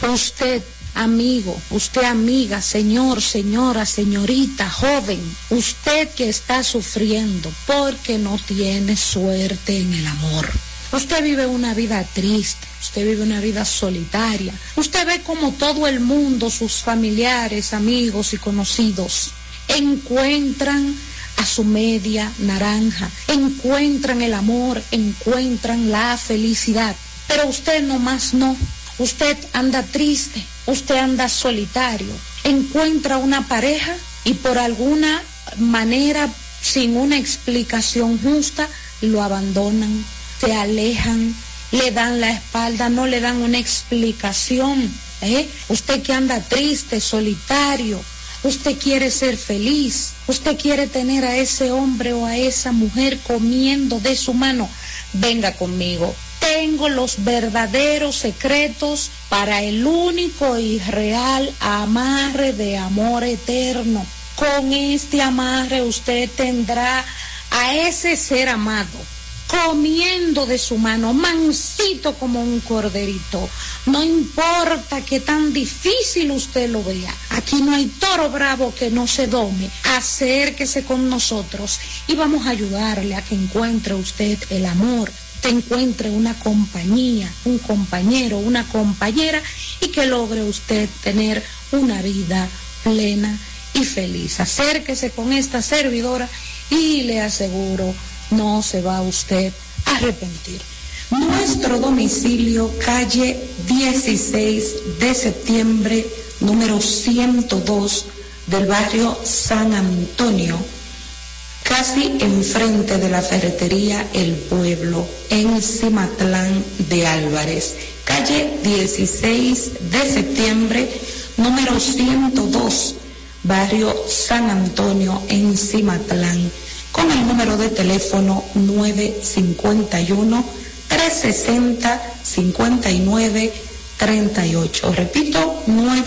Usted, amigo, usted amiga, señor, señora, señorita, joven, usted que está sufriendo porque no tiene suerte en el amor. Usted vive una vida triste, usted vive una vida solitaria. Usted ve como todo el mundo, sus familiares, amigos y conocidos, encuentran a su media naranja, encuentran el amor, encuentran la felicidad. Pero usted nomás no. Usted anda triste, usted anda solitario, encuentra una pareja y por alguna manera, sin una explicación justa, lo abandonan, se alejan, le dan la espalda, no le dan una explicación. Usted que anda triste, solitario, usted quiere ser feliz, usted quiere tener a ese hombre o a esa mujer comiendo de su mano, venga conmigo. Tengo los verdaderos secretos para el único y real amarre de amor eterno. Con este amarre usted tendrá a ese ser amado comiendo de su mano, mansito como un corderito. No importa que tan difícil usted lo vea, aquí no hay toro bravo que no se dome. Acérquese con nosotros y vamos a ayudarle a que encuentre usted el amor, te encuentre una compañía, un compañero, una compañera y que logre usted tener una vida plena y feliz. Acérquese con esta servidora y le aseguro, no se va usted a arrepentir. Nuestro domicilio, calle 16 de septiembre, número 102 del barrio San Antonio, casi enfrente de la ferretería El Pueblo, en Cimatlán de Álvarez. Calle 16 de septiembre, número 102, barrio San Antonio, en Cimatlán, con el número de teléfono 951-360-5938. Repito,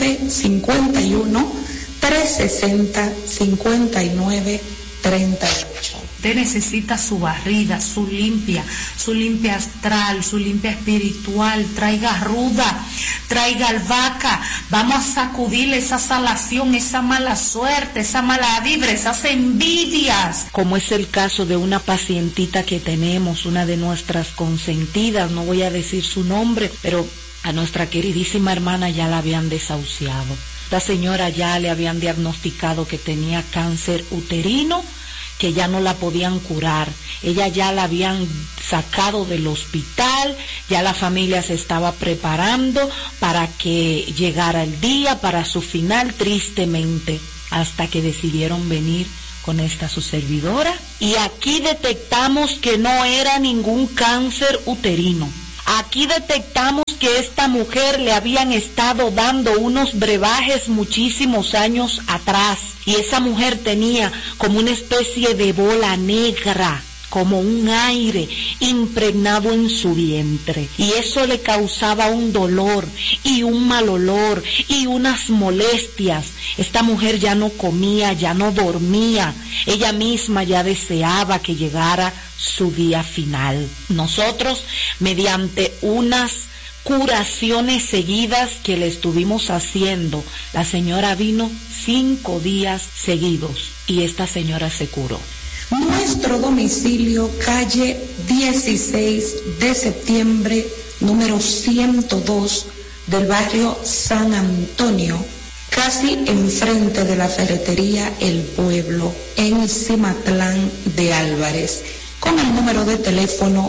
951-360-5938. Usted necesita su barrida, su limpia astral, su limpia espiritual. Traiga ruda, traiga albahaca. Vamos a sacudirle esa salación, esa mala suerte, esa mala vibra, esas envidias. Como es el caso de una pacientita que tenemos, una de nuestras consentidas, no voy a decir su nombre, pero a nuestra queridísima hermana ya la habían desahuciado. Esta señora ya le habían diagnosticado que tenía cáncer uterino, que ya no la podían curar. Ella ya la habían sacado del hospital, ya la familia se estaba preparando para que llegara el día, para su final, tristemente, hasta que decidieron venir con esta su servidora. Y aquí detectamos que no era ningún cáncer uterino. Aquí detectamos que esta mujer le habían estado dando unos brebajes muchísimos años atrás y esa mujer tenía como una especie de bola negra, como un aire impregnado en su vientre, y eso le causaba un dolor y un mal olor y unas molestias. Esta mujer ya no comía, ya no dormía, ella misma ya deseaba que llegara su día final. Nosotros, mediante unas curaciones seguidas que le estuvimos haciendo, la señora vino 5 días seguidos y esta señora se curó. Nuestro domicilio, calle 16 de septiembre, número 102 del barrio San Antonio, casi enfrente de la ferretería El Pueblo, en Cimatlán de Álvarez, con el número de teléfono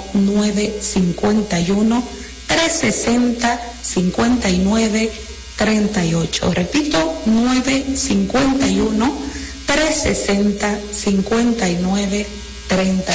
951-360-5938. Repito, 951-360-5938.